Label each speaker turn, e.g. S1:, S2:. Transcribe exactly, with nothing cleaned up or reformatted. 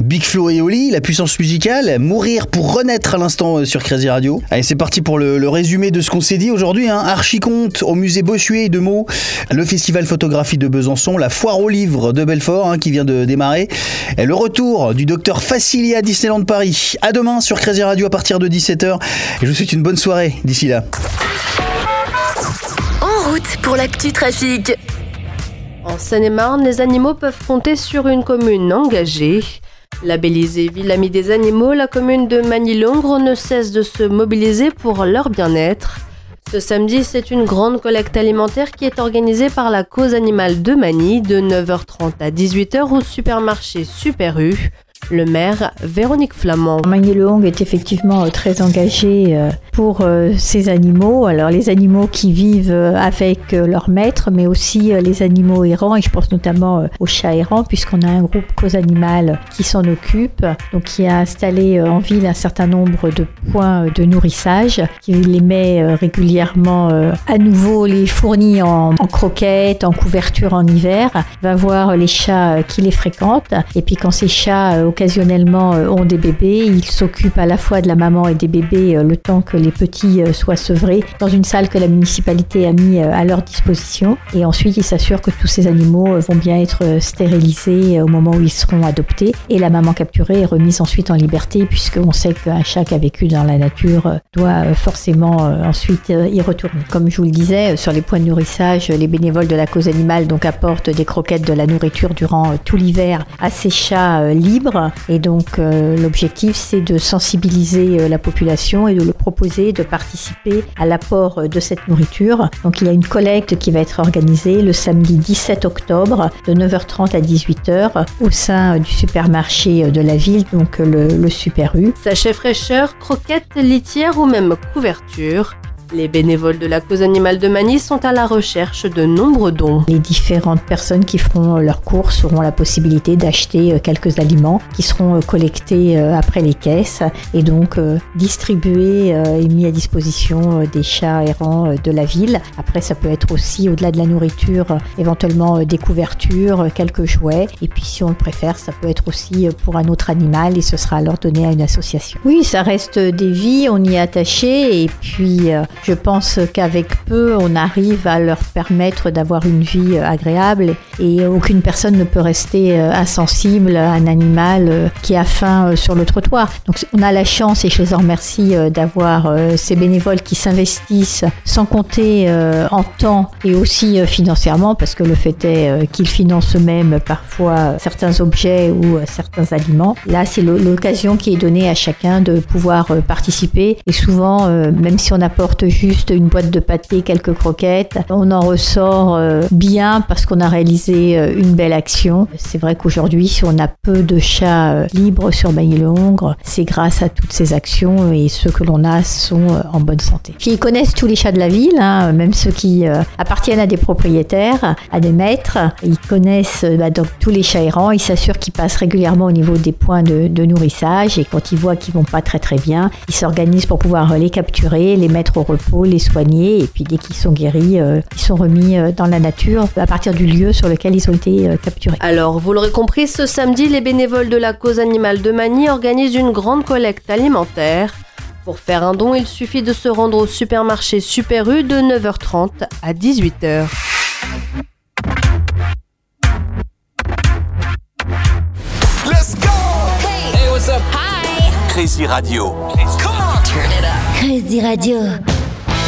S1: Big Flo et Oli, la puissance musicale, mourir pour renaître à l'instant sur Crazy Radio. Allez, c'est parti pour le, le résumé de ce qu'on s'est dit aujourd'hui. Hein. Archiconte au musée Bossuet de Meaux, le festival photographie de Besançon, la foire aux livres de Belfort hein, qui vient de démarrer, et le retour du docteur Facili à Disneyland Paris. À demain sur Crazy Radio à partir de dix-sept heures. Et je vous souhaite une bonne soirée d'ici là.
S2: En route pour l'actu trafic.
S3: En Seine-et-Marne, les animaux peuvent compter sur une commune engagée. Labellisée Ville Amie des Animaux, la commune de Magny-Longres ne cesse de se mobiliser pour leur bien-être. Ce samedi, c'est une grande collecte alimentaire qui est organisée par la Cause Animale de Magny de neuf heures trente à dix-huit heures au supermarché Super U. Le maire, Véronique Flamand.
S4: Magny-le-Hongre est effectivement très engagé pour ces animaux. Alors les animaux qui vivent avec leur maître, mais aussi les animaux errants, et je pense notamment aux chats errants, puisqu'on a un groupe Cause Animale qui s'en occupe, donc qui a installé en ville un certain nombre de points de nourrissage, qui les met régulièrement à nouveau, les fournit en, en croquettes, en couverture en hiver, va voir les chats qui les fréquentent, et puis quand ces chats occasionnellement ont des bébés, il s'occupe à la fois de la maman et des bébés le temps que les petits soient sevrés dans une salle que la municipalité a mis à leur disposition, et ensuite il s'assure que tous ces animaux vont bien être stérilisés au moment où ils seront adoptés, et la maman capturée est remise ensuite en liberté, puisqu'on sait qu'un chat qui a vécu dans la nature doit forcément ensuite y retourner. Comme je vous le disais, sur les points de nourrissage, les bénévoles de la Cause Animale donc apportent des croquettes, de la nourriture durant tout l'hiver à ces chats libres. Et donc euh, l'objectif c'est de sensibiliser euh, la population et de leur proposer de participer à l'apport de cette nourriture. Donc il y a une collecte qui va être organisée le samedi dix-sept octobre de neuf heures trente à dix-huit heures au sein du supermarché de la ville, donc le, le Super U.
S3: Sachets fraîcheur, croquettes, litières ou même couverture. Les bénévoles de la Cause Animale de Magny sont à la recherche de nombreux dons.
S4: Les différentes personnes qui feront leurs courses auront la possibilité d'acheter quelques aliments qui seront collectés après les caisses et donc distribués et mis à disposition des chats errants de la ville. Après, ça peut être aussi, au-delà de la nourriture, éventuellement des couvertures, quelques jouets. Et puis, si on le préfère, ça peut être aussi pour un autre animal et ce sera alors donné à une association. Oui, ça reste des vies, on y est attaché et puis je pense qu'avec peu, on arrive à leur permettre d'avoir une vie agréable et aucune personne ne peut rester insensible à un animal qui a faim sur le trottoir. Donc on a la chance, et je les en remercie, d'avoir ces bénévoles qui s'investissent sans compter en temps et aussi financièrement, parce que le fait est qu'ils financent eux-mêmes parfois certains objets ou certains aliments. Là, c'est l'occasion qui est donnée à chacun de pouvoir participer et souvent, même si on apporte juste une boîte de pâté, quelques croquettes, on en ressort bien parce qu'on a réalisé une belle action. C'est vrai qu'aujourd'hui, si on a peu de chats libres sur Magny-le-Hongre, c'est grâce à toutes ces actions et ceux que l'on a sont en bonne santé. Puis ils connaissent tous les chats de la ville, hein, même ceux qui appartiennent à des propriétaires, à des maîtres. Ils connaissent bah, donc tous les chats errants, ils s'assurent qu'ils passent régulièrement au niveau des points de, de nourrissage et quand ils voient qu'ils vont pas très très bien, ils s'organisent pour pouvoir les capturer, les mettre au repos, les soigner et puis dès qu'ils sont guéris, euh, ils sont remis euh, dans la nature à partir du lieu sur lequel ils ont été euh, capturés.
S3: Alors, vous l'aurez compris, ce samedi, les bénévoles de la Cause Animale de Magny organisent une grande collecte alimentaire. Pour faire un don, il suffit de se rendre au supermarché Super U de neuf heures trente à dix-huit heures.
S5: Let's go! Hey, what's up? Hi! Crazy Radio. Come on! Turn it up.
S2: Crazy Radio.